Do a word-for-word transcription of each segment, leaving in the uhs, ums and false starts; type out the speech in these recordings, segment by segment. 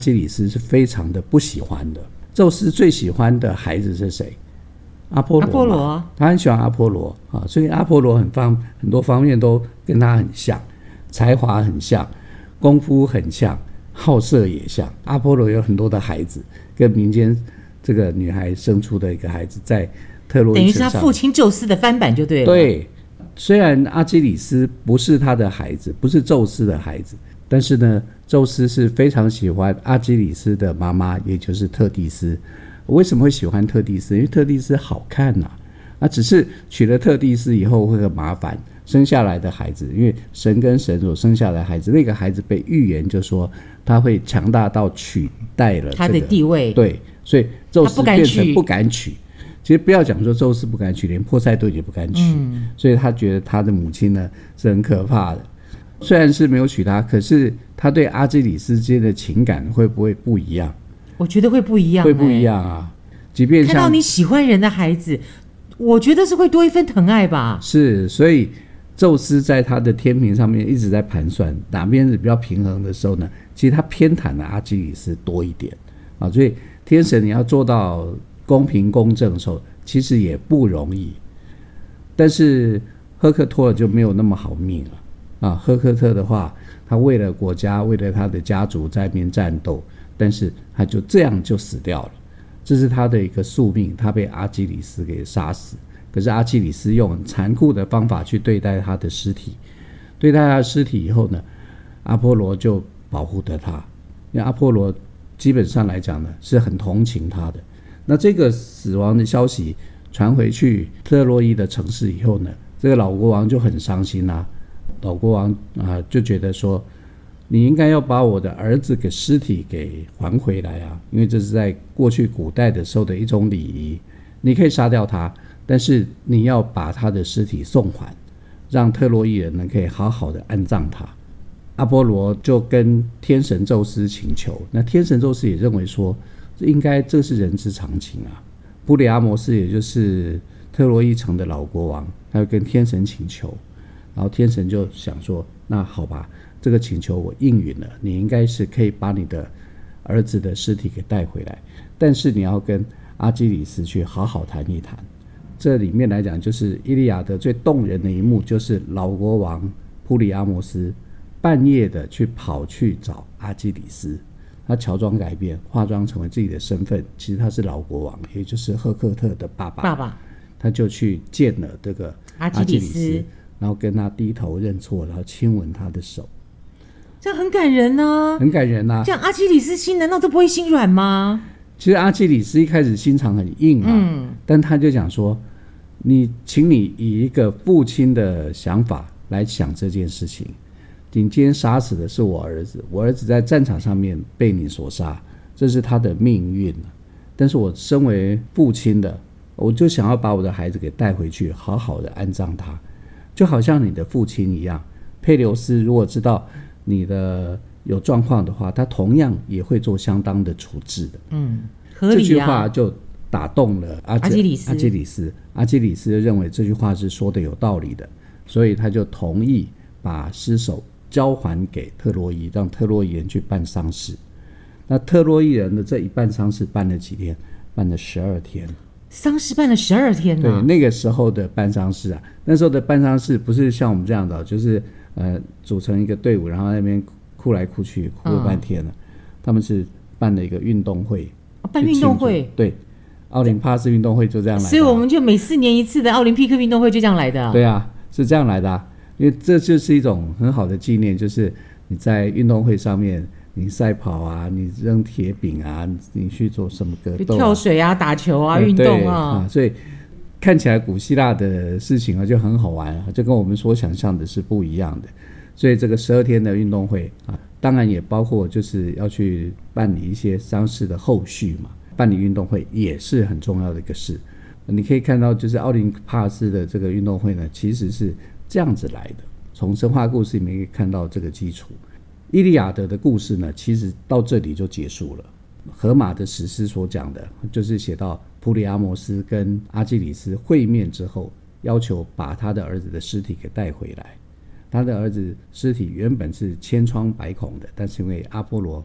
基里斯是非常的不喜欢的。宙斯最喜欢的孩子是谁？阿波罗嘛。阿波罗，他很喜欢阿波罗啊，所以阿波罗很方很多方面都跟他很像，才华很像，功夫很像，好色也像。阿波罗有很多的孩子，跟民间这个女孩生出的一个孩子，在特洛伊身上， 等于是他父亲宙斯的翻版就对了。 对，虽然阿基里斯不是他的孩子，不是宙斯的孩子，但是呢，宙斯是非常喜欢阿基里斯的妈妈，也就是特蒂斯。为什么会喜欢特蒂斯？因为特蒂斯好看啊。那只是娶了特蒂斯以后会很麻烦，生下来的孩子，因为神跟神所生下来的孩子，那个孩子被预言就说他会强大到取代了、这个、 他的地位。 对，所以宙斯变成不敢娶。其实不要讲说宙斯不敢娶，连波塞冬也不敢娶、嗯、所以他觉得他的母亲呢是很可怕的。虽然是没有娶她，可是他对阿基里斯之间的情感会不会不一样？ 我觉得会不一样、 欸、会不一样啊。即便像看到你喜欢人的孩子，我觉得是会多一份疼爱吧。 是，所以宙斯在他的天平上面一直在盘算哪边是比较平衡的时候呢，其实他偏袒了阿基里斯多一点啊。所以天神你要做到公平公正的时候，其实也不容易。但是赫克托尔就没有那么好命了啊。赫克特的话，他为了国家，为了他的家族在那边战斗，但是他就这样就死掉了。这是他的一个宿命，他被阿基里斯给杀死。可是阿基里斯用很残酷的方法去对待他的尸体，对待他的尸体以后呢，阿波罗就保护了他。因为阿波罗基本上来讲呢是很同情他的。那这个死亡的消息传回去特洛伊的城市以后呢，这个老国王就很伤心啊。老国王啊就觉得说，你应该要把我的儿子给尸体给还回来啊，因为这是在过去古代的时候的一种礼仪。你可以杀掉他，但是你要把他的尸体送还，让特洛伊人呢可以好好的安葬他。阿波罗就跟天神宙斯请求，那天神宙斯也认为说，应该这是人之常情啊。普里阿摩斯也就是特洛伊城的老国王，他就跟天神请求，然后天神就想说，那好吧，这个请求我应允了，你应该是可以把你的儿子的尸体给带回来，但是你要跟阿基里斯去好好谈一谈。这里面来讲，就是伊利亚德最动人的一幕，就是老国王普里阿摩斯半夜的去跑去找阿基里斯，他乔装改变，化妆成为自己的身份，其实他是老国王，也就是赫克特的爸爸。 爸爸， 他就去见了这个阿基里斯， 阿基里斯然后跟他低头认错，然后亲吻他的手。 这样很感人啊，很感人啊。 这样阿基里斯心难道都不会心软吗？ 其实阿基里斯一开始心肠很硬啊，嗯、但他就讲说，你请你以一个父亲的想法来想这件事情，你今天杀死的是我儿子，我儿子在战场上面被你所杀，这是他的命运。但是我身为父亲的，我就想要把我的孩子给带回去，好好的安葬他，就好像你的父亲一样。佩琉斯如果知道你的有状况的话，他同样也会做相当的处置的。 嗯，合理啊。 这句话就打动了阿基里斯。 阿基里斯，阿基里斯认为这句话是说的有道理的，所以他就同意把尸首交还给特洛伊，让特洛伊人去办丧事。那特洛伊人的这一办丧事办了几天？办了十二天。 丧事办了十二天呢、 啊？对，那个时候的办丧事啊，那时候的办丧事不是像我们这样的，就是呃组成一个队伍，然后那边哭来哭去，哭了半天了。嗯、他们是办了一个运动会， 哦、办运动会， 对，奥林帕斯运动会就这样来的、啊。 所以我们就每四年一次的奥林匹克运动会就这样来的、啊。 对啊，是这样来的、啊，因为这就是一种很好的纪念，就是你在运动会上面。你赛跑啊，你扔铁饼啊，你去做什么格斗、啊、 跳水啊，打球啊，运动 啊, 啊，所以看起来古希腊的事情啊就很好玩啊，就跟我们所想象的是不一样的。所以这个十二天的运动会啊，当然也包括就是要去办理一些丧事的后续嘛，办理运动会也是很重要的一个事。你可以看到，就是奥林帕斯的这个运动会呢，其实是这样子来的，从神话故事里面可以看到这个基础。伊利亚德的故事呢，其实到这里就结束了。荷马的史诗所讲的，就是写到普里阿摩斯跟阿基里斯会面之后，要求把他的儿子的尸体给带回来。他的儿子尸体原本是千疮百孔的，但是因为阿波罗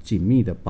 紧密的